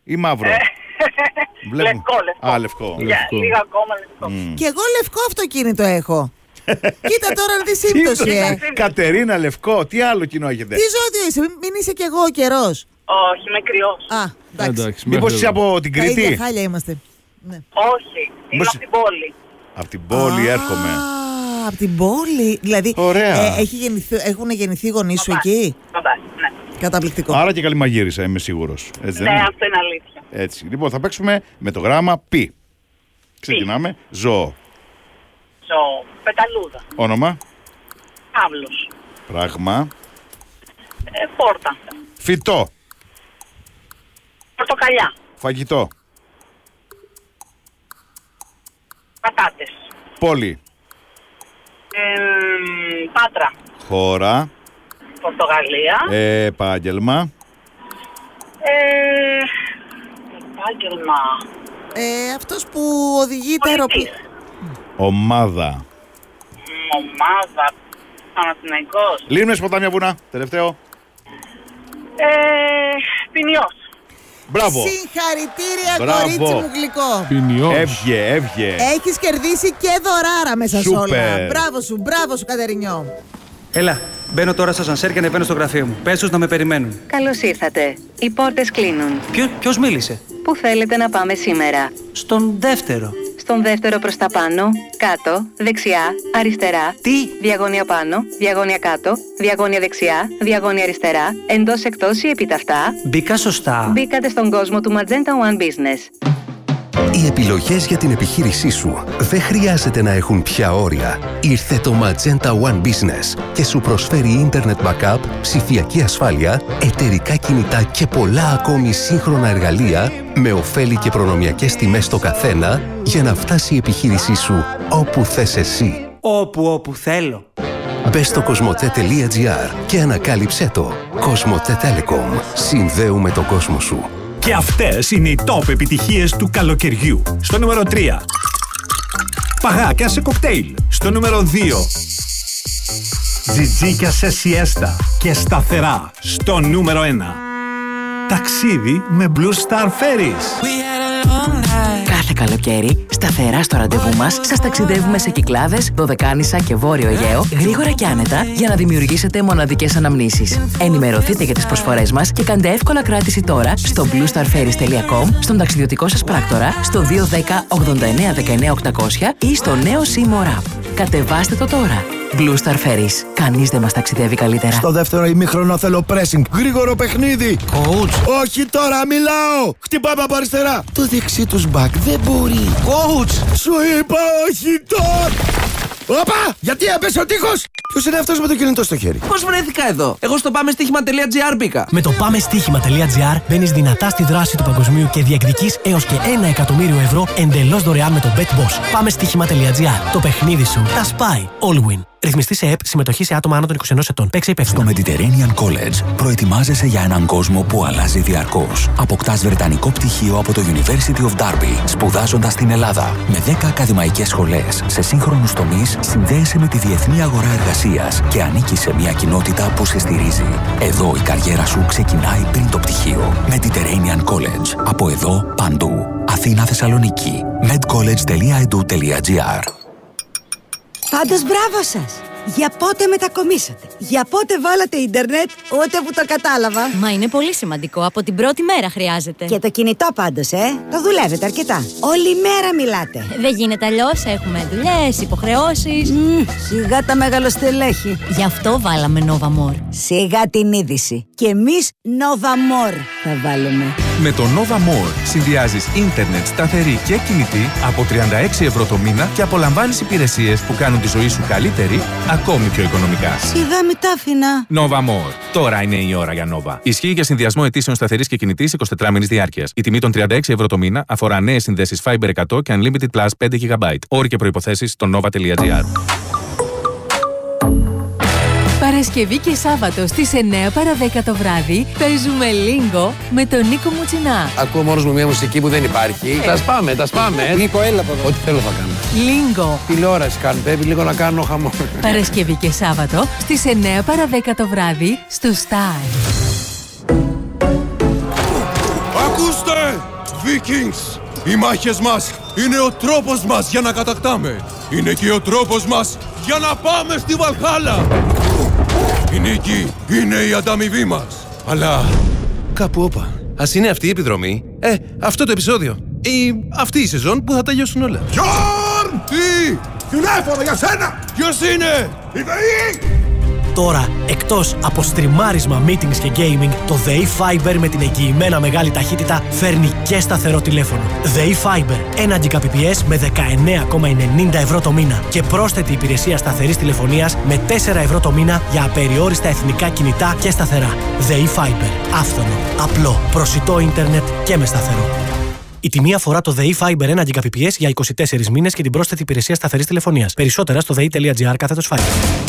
ή μαύρο? Λευκό. Α, λευκό. Λίγα ακόμα λευκό. Κι εγώ λευκό αυτοκίνητο έχω. Κοίτα τώρα τη σύμπτωση. Κατερίνα, λευκό. Τι άλλο κοινό έχετε? Τι ζώδιο είσαι, μην είσαι κι εγώ ο καιρός. Όχι, είμαι κρυός. Α, εντάξει. Μήπως είσαι από την Τα ίδια Κρήτη? χάλια είμαστε. Ναι. Όχι, είμαι από την πόλη. Από την πόλη έρχομαι. Α, από την πόλη. Δηλαδή, Ωραία. έχουν γεννηθεί οι γονείς σου εκεί. Ναι. Καταπληκτικό. Άρα και καλή μαγείρισα, είμαι σίγουρος. Έτσι δεν Ναι, είναι? αυτό είναι αλήθεια. Έτσι. Λοιπόν, θα παίξουμε με το γράμμα π. Ξεκινάμε. Ζώο. Πεταλούδα. Όνομα. Παύλος. Πράγμα. Πόρτα. Φυτό. Πορτοκαλιά. Φαγητό. Πατάτες. Πόλη. Πάτρα. Χώρα. Πορτογαλία. Επάγγελμα. Επάγγελμα. Αυτός που οδηγεί τα αεροπλάνα. Ομάδα. Ομάδα. Παναθηναϊκός. Λίμνες, ποτάμια, βουνά. Τελευταίο. Ποινιός. Μπράβο. Συγχαρητήρια, Μπράβο. κορίτσι μου γλυκό. Ποινιός. Έβγε. Έχεις κερδίσει και δωράρα μέσα σε όλα. Σούπερ. Μπράβο σου Κατερινιό. Έλα, μπαίνω τώρα στο ασανσέρ και ανεβαίνω στο γραφείο μου. Πες τους να με περιμένουν. Καλώς ήρθατε. Οι πόρτες κλείνουν. Ποιος μίλησε? Πού θέλετε να πάμε σήμερα? Στον δεύτερο. Στον δεύτερο προς τα πάνω, κάτω, δεξιά, αριστερά. Τι? Διαγώνια πάνω, διαγώνια κάτω, διαγώνια δεξιά, διαγώνια αριστερά, εντός εκτός ή επιταυτά. Μπήκα σωστά. Μπήκατε στον κόσμο του Magenta One Business. Οι επιλογές για την επιχείρησή σου δεν χρειάζεται να έχουν πια όρια. Ήρθε το Magenta One Business και σου προσφέρει Internet Backup, ψηφιακή ασφάλεια, εταιρικά κινητά και πολλά ακόμη σύγχρονα εργαλεία με ωφέλη και προνομιακές τιμές στο καθένα για να φτάσει η επιχείρησή σου όπου θες εσύ. Όπου θέλω. Μπες στο cosmote.gr και ανακάλυψέ το. Cosmote Telecom. Συνδέουμε τον κόσμο σου. Και αυτές είναι οι top επιτυχίες του καλοκαιριού. Στο νούμερο 3. Παγάκια σε κοκτέιλ. Στο νούμερο 2. Τζιτζίκια σε σιέστα και σταθερά. Στο νούμερο 1. Ταξίδι με Blue Star Ferries. Κάθε καλοκαίρι, σταθερά στο ραντεβού μας, σας ταξιδεύουμε σε Κυκλάδες, Δωδεκάνησα και Βόρειο Αιγαίο, γρήγορα και άνετα, για να δημιουργήσετε μοναδικές αναμνήσεις. Ενημερωθείτε για τις προσφορές μας και κάντε εύκολα κράτηση τώρα στο bluestarferries.com, στον ταξιδιωτικό σας πράκτορα, στο 210 89 19 800 ή στο νέο Seymour App. Κατεβάστε το τώρα. Blue Star Ferries. Κανείς δεν μας ταξιδεύει καλύτερα. Στο δεύτερο ημίχρονο θέλω pressing. Γρήγορο παιχνίδι. Coach. Όχι τώρα, μιλάω. Χτυπάμε από αριστερά. Το δεξί τους back δεν μπορεί. Coach. Σου είπα όχι τώρα. Όπα! Γιατί έπεσε ο τείχος! Ποιος είναι αυτός με το κινητό στο χέρι? Πώς βρέθηκα εδώ? Εγώ στο πάμεστίχημα.gr μπήκα. Με το πάμεστίχημα.gr μπαίνεις δυνατά στη δράση του παγκοσμίου και διεκδικείς έως και 1 εκατομμύριο ευρώ εντελώς δωρεάν με το BetBoss. Πάμεστίχημα.gr. Το παιχνίδι σου τα σπάει. All win. Ρυθμιστή σε ΕΠ, συμμετοχή σε άτομα άνω των 21 ετών. Παίξε υπεύθυνα. Στο Mediterranean College προετοιμάζεσαι για έναν κόσμο που αλλάζει διαρκώς. Αποκτάς βρετανικό πτυχίο από το University of Derby, σπουδάζοντας στην Ελλάδα. Με 10 ακαδημαϊκές σχολές σε σύγχρονους τομείς, συνδέεσαι με τη διεθνή αγορά εργασίας και ανήκεις σε μια κοινότητα που σε στηρίζει. Εδώ η καριέρα σου ξεκινάει πριν το πτυχίο. Mediterranean College. Από εδώ παντού. Αθήνα, Θεσσαλονίκη. medcollege.edu.gr. Πάντως μπράβο σας! Για πότε μετακομίσατε? Για πότε βάλατε ίντερνετ? Ούτε που το κατάλαβα. Μα είναι πολύ σημαντικό. Από την πρώτη μέρα χρειάζεται. Και το κινητό πάντως, το δουλεύετε αρκετά. Όλη μέρα μιλάτε. Δεν γίνεται αλλιώς. Έχουμε δουλειές, υποχρεώσεις. Σιγά τα μεγαλοστελέχη. Γι' αυτό βάλαμε Nova More. Σιγά την είδηση. Και εμείς Nova More θα βάλουμε. Με το Nova More συνδυάζεις ίντερνετ σταθερή και κινητή από 36 ευρώ το μήνα και απολαμβάνεις υπηρεσίες που κάνουν τη ζωή σου καλύτερη, ακόμη πιο οικονομικά. Σιγά μην τα άφηνα. Nova More. Τώρα είναι η ώρα για Nova. Ισχύει για συνδυασμό αιτήσεων σταθερής και κινητής 24 μήνες διάρκειας. Η τιμή των 36 ευρώ το μήνα αφορά νέες συνδέσεις Fiber 100 και Unlimited Plus 5 GB. Όροι και προϋποθέσεις στο nova.gr. Παρασκευή και Σάββατο στις 9 παρα 10 το βράδυ παίζουμε Λίγκο με τον Νίκο Μουτσινά. Ακούω μόνος μου μια μουσική που δεν υπάρχει. Τα σπάμε. Νίκο, έλα από εδώ. Ό,τι θέλω θα κάνω. Λίγκο. Τηλεόραση κάνουν, πρέπει λίγο να κάνω χαμό. Παρασκευή και Σάββατο στις 9 παρα 10 το βράδυ στο Star. Ακούστε! Vikings! Οι μάχες μας είναι ο τρόπος μας για να κατακτάμε. Είναι και ο τρόπος μας για να πάμε στη Βαλχάλα. Η νίκη είναι η ανταμοιβή μας. Αλλά κάπου όπα. Ας είναι αυτή η επιδρομή, αυτό το επεισόδιο ή αυτή η σεζόν που θα τελειώσουν όλα. Γιόρν! Τι! Τηλέφωνο για σένα! Ποιος είναι? Η ΔΕΗ! Τώρα, εκτός από στριμάρισμα, meetings και gaming, το ΔΕΗ Fiber με την εγγυημένα μεγάλη ταχύτητα φέρνει και σταθερό τηλέφωνο. ΔΕΗ Fiber, 1 Gbps με 19,90 ευρώ το μήνα και πρόσθετη υπηρεσία σταθερής τηλεφωνίας με 4 ευρώ το μήνα για απεριόριστα εθνικά κινητά και σταθερά. ΔΕΗ Fiber, άφθονο, απλό, προσιτό ίντερνετ και με σταθερό. Η τιμή αφορά το ΔΕΗ Fiber 1 Gbps για 24 μήνες και την πρόσθετη υπηρεσία σταθερής τηλεφωνίας. Περισσότερα στο dei.gr/fiber.